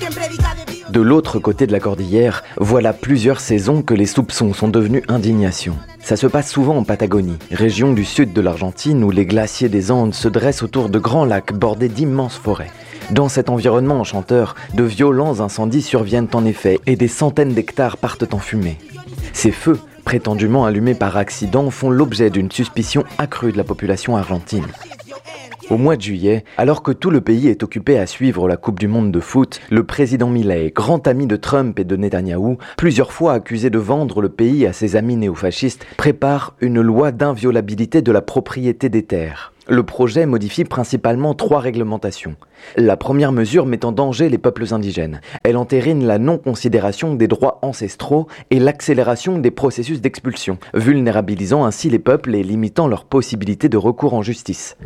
De l'autre côté de la cordillère, voilà plusieurs saisons que les soupçons sont devenus indignation. Ça se passe souvent en Patagonie, région du sud de l'Argentine où les glaciers des Andes se dressent autour de grands lacs bordés d'immenses forêts. Dans cet environnement enchanteur, de violents incendies surviennent en effet et des centaines d'hectares partent en fumée. Ces feux, prétendument allumés par accident, font l'objet d'une suspicion accrue de la population argentine. Au mois de juillet, alors que tout le pays est occupé à suivre la Coupe du Monde de foot, le président Milei, grand ami de Trump et de Netanyahou, plusieurs fois accusé de vendre le pays à ses amis néofascistes, prépare une loi d'inviolabilité de la propriété des terres. Le projet modifie principalement 3 réglementations. La première mesure met en danger les peuples indigènes. Elle entérine la non-considération des droits ancestraux et l'accélération des processus d'expulsion, vulnérabilisant ainsi les peuples et limitant leurs possibilités de recours en justice.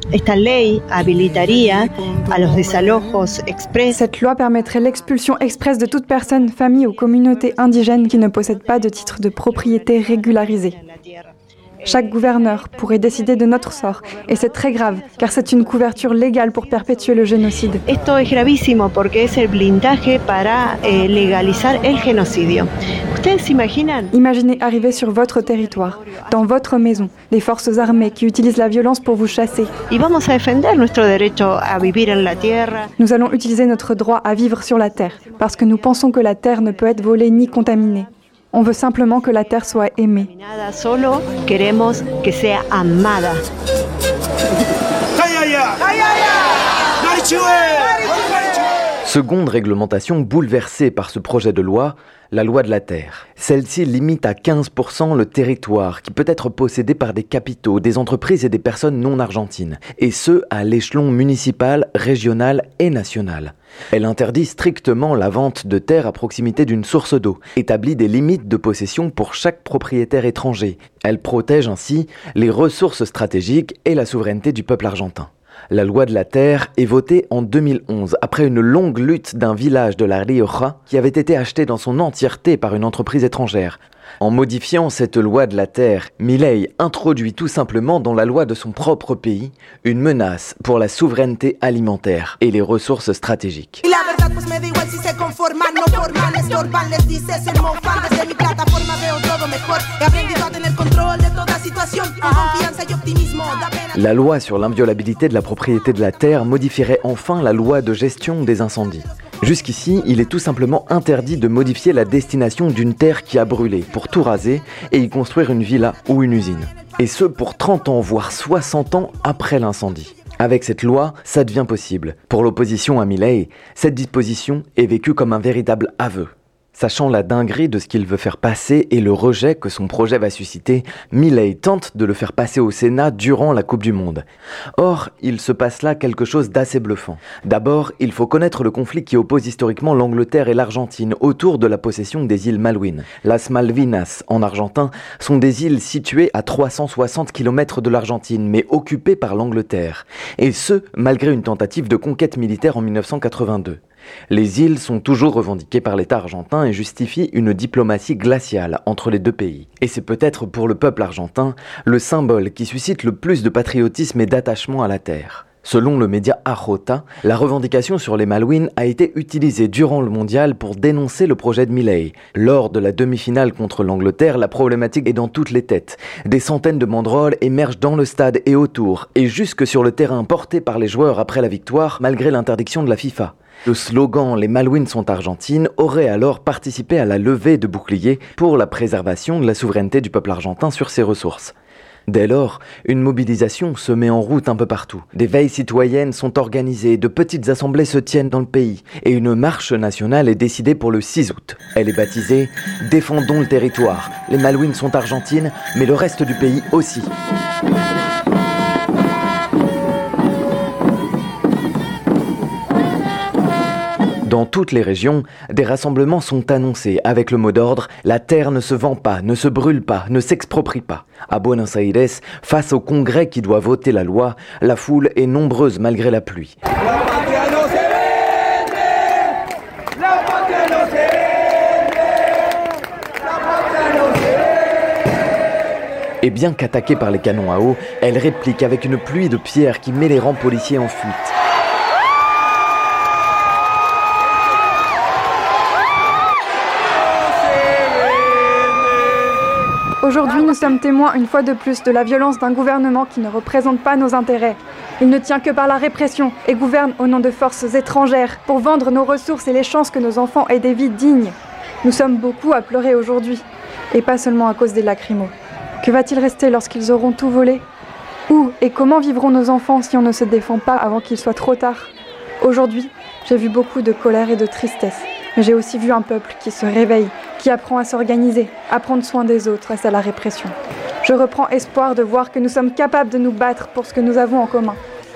Cette loi permettrait l'expulsion expresse de toute personne, famille ou communauté indigène qui ne possède pas de titre de propriété régularisé. Chaque gouverneur pourrait décider de notre sort, et c'est très grave, car c'est une couverture légale pour perpétuer le génocide. Esto es gravísimo porque es el blindaje para legalizar el genocidio. Ustedes se imaginan? Imaginez arriver sur votre territoire, dans votre maison, des forces armées qui utilisent la violence pour vous chasser. Y vamos a defender nuestro derecho a vivir en la tierra. Nous allons utiliser notre droit à vivre sur la terre, parce que nous pensons que la terre ne peut être volée ni contaminée. On veut simplement que la terre soit aimée. Solo queremos que sea amada. Seconde réglementation bouleversée par ce projet de loi, la loi de la terre. Celle-ci limite à 15% le territoire qui peut être possédé par des capitaux, des entreprises et des personnes non argentines, et ce à l'échelon municipal, régional et national. Elle interdit strictement la vente de terres à proximité d'une source d'eau, établit des limites de possession pour chaque propriétaire étranger. Elle protège ainsi les ressources stratégiques et la souveraineté du peuple argentin. La loi de la terre est votée en 2011, après une longue lutte d'un village de la Rioja qui avait été acheté dans son entièreté par une entreprise étrangère. En modifiant cette loi de la terre, Milei introduit tout simplement dans la loi de son propre pays une menace pour la souveraineté alimentaire et les ressources stratégiques. La loi sur l'inviolabilité de la propriété de la terre modifierait enfin la loi de gestion des incendies. Jusqu'ici, il est tout simplement interdit de modifier la destination d'une terre qui a brûlé pour tout raser et y construire une villa ou une usine. Et ce pour 30 ans, voire 60 ans après l'incendie. Avec cette loi, ça devient possible. Pour l'opposition à Milei, cette disposition est vécue comme un véritable aveu. Sachant la dinguerie de ce qu'il veut faire passer et le rejet que son projet va susciter, Milei tente de le faire passer au Sénat durant la Coupe du Monde. Or, il se passe là quelque chose d'assez bluffant. D'abord, il faut connaître le conflit qui oppose historiquement l'Angleterre et l'Argentine autour de la possession des îles Malouines. Las Malvinas, en argentin, sont des îles situées à 360 km de l'Argentine, mais occupées par l'Angleterre. Et ce, malgré une tentative de conquête militaire en 1982. Les îles sont toujours revendiquées par l'État argentin et justifient une diplomatie glaciale entre les deux pays. Et c'est peut-être pour le peuple argentin le symbole qui suscite le plus de patriotisme et d'attachement à la terre. Selon le média AJ, la revendication sur les Malouines a été utilisée durant le mondial pour dénoncer le projet de Milei. Lors de la demi-finale contre l'Angleterre, la problématique est dans toutes les têtes. Des centaines de banderoles émergent dans le stade et autour, et jusque sur le terrain porté par les joueurs après la victoire, malgré l'interdiction de la FIFA. Le slogan « Les Malouines sont argentines » aurait alors participé à la levée de boucliers pour la préservation de la souveraineté du peuple argentin sur ses ressources. Dès lors, une mobilisation se met en route un peu partout. Des veilles citoyennes sont organisées, de petites assemblées se tiennent dans le pays, et une marche nationale est décidée pour le 6 août. Elle est baptisée « Défendons le territoire ». Les Malouines sont argentines, mais le reste du pays aussi. Dans toutes les régions, des rassemblements sont annoncés avec le mot d'ordre « La terre ne se vend pas, ne se brûle pas, ne s'exproprie pas ». À Buenos Aires, face au Congrès qui doit voter la loi, la foule est nombreuse malgré la pluie. Et bien qu'attaquée par les canons à eau, elle réplique avec une pluie de pierres qui met les rangs policiers en fuite. Aujourd'hui, nous sommes témoins une fois de plus de la violence d'un gouvernement qui ne représente pas nos intérêts. Il ne tient que par la répression et gouverne au nom de forces étrangères pour vendre nos ressources et les chances que nos enfants aient des vies dignes. Nous sommes beaucoup à pleurer aujourd'hui, et pas seulement à cause des lacrymos. Que va-t-il rester lorsqu'ils auront tout volé ? Où et comment vivront nos enfants si on ne se défend pas avant qu'il soit trop tard ? Aujourd'hui, j'ai vu beaucoup de colère et de tristesse. Mais j'ai aussi vu un peuple qui se réveille, qui apprend à s'organiser, à prendre soin des autres face à la répression. Je reprends espoir de voir que nous sommes capables de nous battre pour ce que nous avons en commun.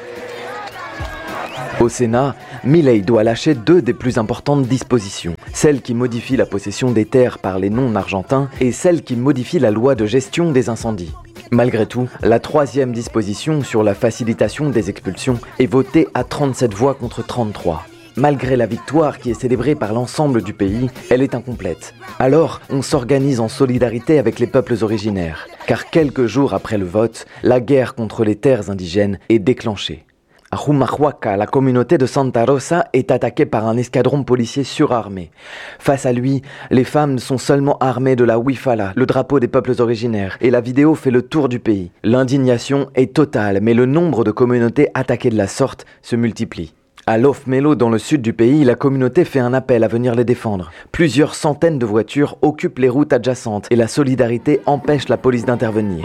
Au Sénat, Milei doit lâcher 2 des plus importantes dispositions. Celle qui modifie la possession des terres par les non-argentins et celle qui modifie la loi de gestion des incendies. Malgré tout, la 3e disposition sur la facilitation des expulsions est votée à 37 voix contre 33. Malgré la victoire qui est célébrée par l'ensemble du pays, elle est incomplète. Alors, on s'organise en solidarité avec les peuples originaires, car quelques jours après le vote, la guerre contre les terres indigènes est déclenchée. À Humahuaca, la communauté de Santa Rosa est attaquée par un escadron policier surarmé. Face à lui, les femmes sont seulement armées de la huifala, le drapeau des peuples originaires, et la vidéo fait le tour du pays. L'indignation est totale, mais le nombre de communautés attaquées de la sorte se multiplie. À Los Melo, dans le sud du pays, la communauté fait un appel à venir les défendre. Plusieurs centaines de voitures occupent les routes adjacentes et la solidarité empêche la police d'intervenir.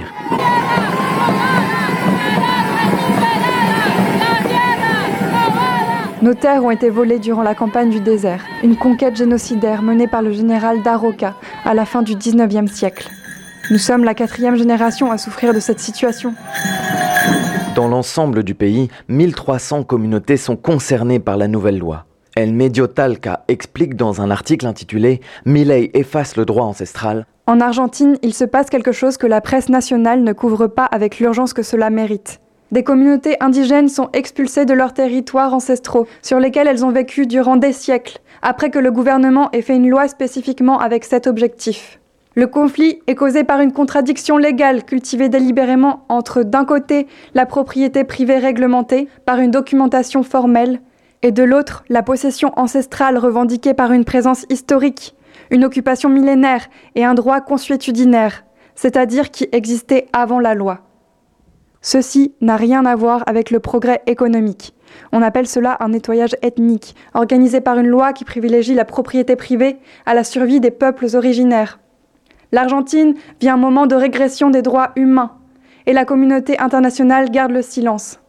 Nos terres ont été volées durant la campagne du désert, une conquête génocidaire menée par le général Daroca à la fin du 19e siècle. Nous sommes la 4e génération à souffrir de cette situation. Dans l'ensemble du pays, 1300 communautés sont concernées par la nouvelle loi. El Medio Talca explique dans un article intitulé « Milei efface le droit ancestral ». En Argentine, il se passe quelque chose que la presse nationale ne couvre pas avec l'urgence que cela mérite. Des communautés indigènes sont expulsées de leurs territoires ancestraux, sur lesquels elles ont vécu durant des siècles, après que le gouvernement ait fait une loi spécifiquement avec cet objectif. Le conflit est causé par une contradiction légale cultivée délibérément entre, d'un côté, la propriété privée réglementée par une documentation formelle, et de l'autre, la possession ancestrale revendiquée par une présence historique, une occupation millénaire et un droit consuétudinaire, c'est-à-dire qui existait avant la loi. Ceci n'a rien à voir avec le progrès économique. On appelle cela un nettoyage ethnique, organisé par une loi qui privilégie la propriété privée à la survie des peuples originaires. L'Argentine vit un moment de régression des droits humains, et la communauté internationale garde le silence.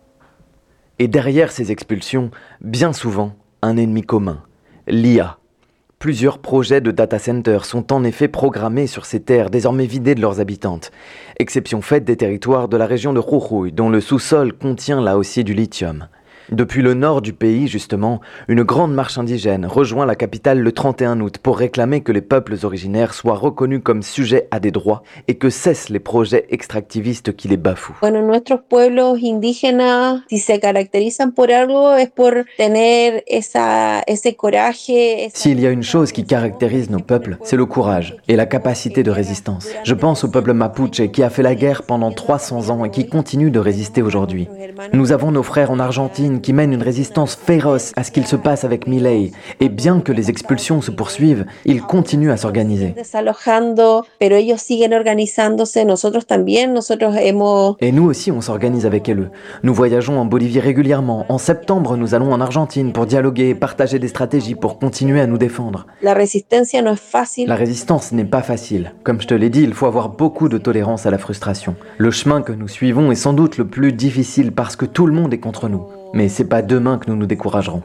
Et derrière ces expulsions, bien souvent, un ennemi commun, l'IA. Plusieurs projets de data centers sont en effet programmés sur ces terres désormais vidées de leurs habitantes. Exception faite des territoires de la région de Jujuy, dont le sous-sol contient là aussi du lithium. Depuis le nord du pays, justement, une grande marche indigène rejoint la capitale le 31 août pour réclamer que les peuples originaires soient reconnus comme sujets à des droits et que cessent les projets extractivistes qui les bafouent. Bueno, nuestros pueblos indígenas, si se caracterizan por algo, es por tener ese coraje. S'il y a une chose qui caractérise nos peuples, c'est le courage et la capacité de résistance. Je pense au peuple mapuche qui a fait la guerre pendant 300 ans et qui continue de résister aujourd'hui. Nous avons nos frères en Argentine qui mènent une résistance féroce à ce qu'il se passe avec Milei. Et bien que les expulsions se poursuivent, ils continuent à s'organiser. Et nous aussi, on s'organise avec eux. Nous voyageons en Bolivie régulièrement. En septembre, nous allons en Argentine pour dialoguer et partager des stratégies pour continuer à nous défendre. La résistance n'est pas facile. Comme je te l'ai dit, il faut avoir beaucoup de tolérance à la frustration. Le chemin que nous suivons est sans doute le plus difficile parce que tout le monde est contre nous. Mais c'est pas demain que nous nous découragerons.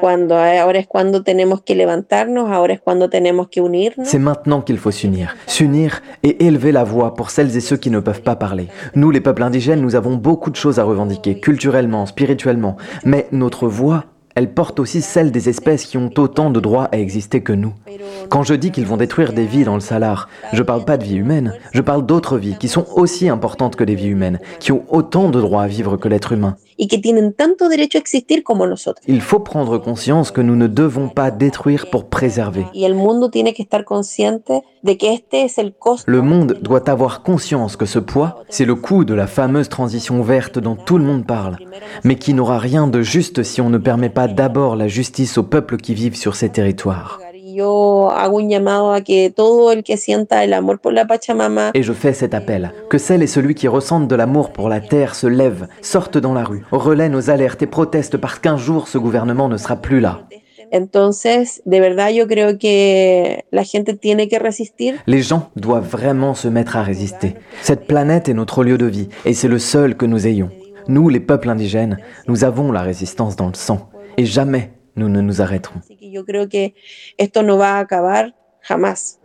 C'est maintenant qu'il faut s'unir. S'unir et élever la voix pour celles et ceux qui ne peuvent pas parler. Nous, les peuples indigènes, nous avons beaucoup de choses à revendiquer, culturellement, spirituellement. Mais notre voix, elle porte aussi celle des espèces qui ont autant de droits à exister que nous. Quand je dis qu'ils vont détruire des vies dans le Salar, je parle pas de vies humaines, je parle d'autres vies qui sont aussi importantes que les vies humaines, qui ont autant de droits à vivre que l'être humain. Il faut prendre conscience que nous ne devons pas détruire pour préserver. Le monde doit avoir conscience que ce poids, c'est le coût de la fameuse transition verte dont tout le monde parle, mais qui n'aura rien de juste si on ne permet pas d'abord la justice aux peuples qui vivent sur ces territoires. Yo hago un llamado a que todo el que sienta el amor por la Pachamama Et je fais cet appel, que celles et celui qui ressentent de l'amour pour la terre se lèvent, sortent dans la rue, relaient nos alertes et protestent parce qu'un jour ce gouvernement ne sera plus là. Entonces, de verdad yo creo que la gente tiene que resistir. Les gens doivent vraiment se mettre à résister. Cette planète est notre lieu de vie et c'est le seul que nous ayons. Nous, les peuples indigènes, nous avons la résistance dans le sang et jamais nous ne nous arrêterons. Así que yo creo que esto no va a acabar jamás.